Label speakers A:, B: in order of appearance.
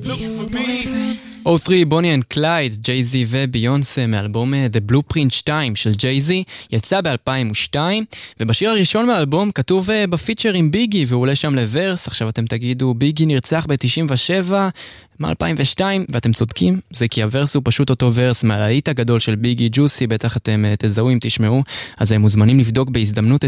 A: O3, בוני אנד קלייד, ג'יי-זי וביונסה מאלבום The Blueprint 2 של ג'יי-זי, יצא ב-2002, ובשיר הראשון מהאלבום כתוב בפיצ'ר עם ביגי, והוא עולה שם לוורס. עכשיו אתם תגידו, ביגי נרצח ב-97, מ-2002, ואתם צודקים, זה כי הוורס הוא פשוט אותו ורס מהלהיט הגדול של ביגי, ג'וסי, בטח אתם תזהו אם תשמעו, אז הם מוזמנים לבדוק בהזדמנות את